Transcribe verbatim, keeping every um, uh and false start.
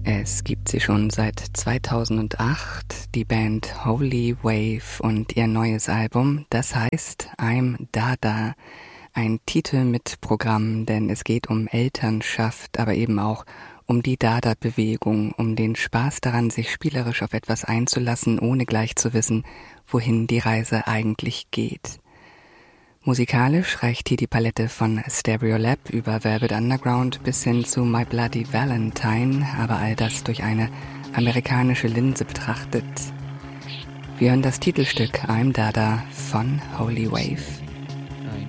Es gibt sie schon seit zweitausendacht, die Band Holy Wave und ihr neues Album, das heißt I'm Dada. Ein Titel mit Programm, denn es geht um Elternschaft, aber eben auch um die Dada-Bewegung, um den Spaß daran, sich spielerisch auf etwas einzulassen, ohne gleich zu wissen, wohin die Reise eigentlich geht. Musikalisch reicht hier die Palette von Stereolab über Velvet Underground bis hin zu My Bloody Valentine, aber all das durch eine amerikanische Linse betrachtet. Wir hören das Titelstück I'm Dada von Holy Wave.